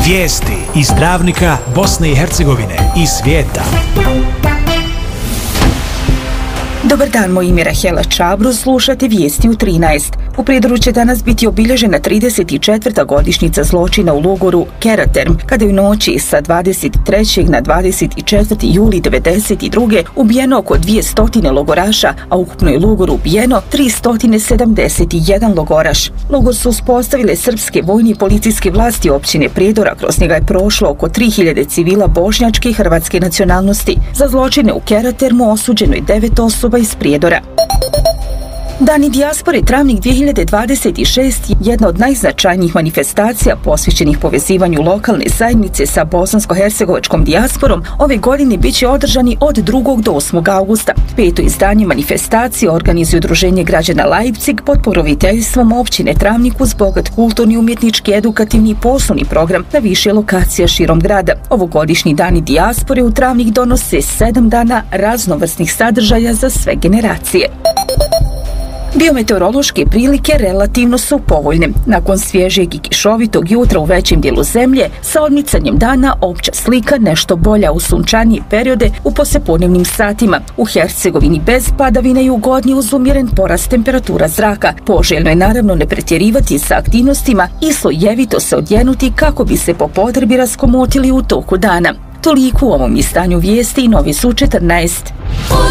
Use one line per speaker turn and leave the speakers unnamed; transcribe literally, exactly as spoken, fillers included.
Vijesti iz Travnika, Bosne i Hercegovine i svijeta.
Dobar dan, moje ime je Rahela Čabruz, slušate vijesti u trinaest. U Prijedoru će danas biti obilježena trideset četvrta godišnjica zločina u logoru Karaterm, kada je u noći sa dvadeset trećeg na dvadeset četvrti juli devedeset druge ubijeno oko dvjesto logoraša, a ukupno je u logoru ubijeno tristo sedamdeset jedan logoraš. Logor su uspostavile srpske vojne i policijske vlasti općine Prijedora, kroz njega je prošlo oko tri hiljade civila bošnjačke i hrvatske nacionalnosti. Za zločine u Karatermu osuđeno je devet osoba iz Prijedora. Dani dijaspore Travnik dvije hiljade dvadeset šest je jedna od najznačajnijih manifestacija posvećenih povezivanju lokalne zajednice sa bosansko-hercegovačkom dijasporom. Ove godine bit će održani od drugog do osmog augusta. Peto izdanje manifestacije organizuje Udruženje građana Leipzig pod pokroviteljstvom općine Travnik uz bogat kulturni, umjetnički, edukativni i poslovni program na više lokacija širom grada. Ovogodišnji Dani dijaspore u Travnik donose sedam dana raznovrsnih sadržaja za sve generacije. Biometeorološke prilike relativno su povoljne. Nakon svježeg i kišovitog jutra u većem dijelu zemlje, sa odmicanjem dana opća slika nešto bolja u sunčanije periode u poslijepodnevnim satima. U Hercegovini bez padavina i ugodnije uz umjeren porast temperatura zraka. Poželjno je naravno ne pretjerivati sa aktivnostima i slojevito se odjenuti kako bi se po potrebi raskomotili u toku dana. Toliko u ovom izdanju vijesti i Novi su četrnaest.